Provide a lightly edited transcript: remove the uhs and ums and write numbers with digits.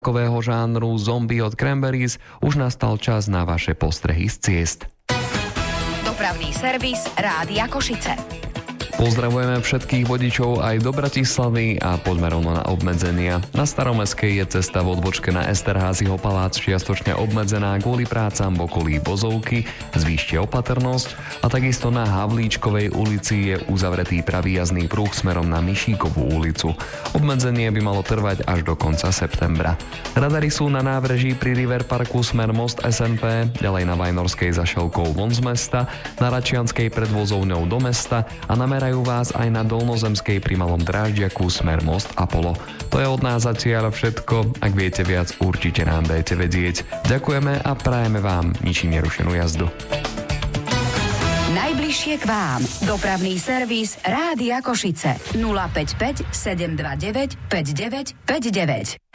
rokového žánru Zombie od Cranberries už nastal čas na vaše postrehy z ciest. Dopravný servis Rádia Košice. Pozdravujeme všetkých vodičov aj do Bratislavy a poďme rovno na obmedzenia. Na Staromestskej je cesta v odbočke na Esterházyho palác čiastočne obmedzená kvôli prácam v okolí Vozovky, zvýšte opatrnosť a takisto na Havlíčkovej ulici je uzavretý pravý jazdný pruh smerom na Mišíkovú ulicu. Obmedzenie by malo trvať až do konca septembra. Radary sú na nábreží pri River Parku smer Most SNP, ďalej na Vajnorskej za Šelkou von z mesta, na Račianskej pred vozovňou do mesta a namerajú vás aj na Dolnozemskej pri Malom Dráždiaku smer Most Apollo. To je od nás zatiaľ všetko. Ak viete viac, určite nám dajte vedieť. Ďakujeme a prajeme vám ničím nerušenú jazdu. Najbližšie k vám. Dopravný servis Rádia Košice. 055 729 5959.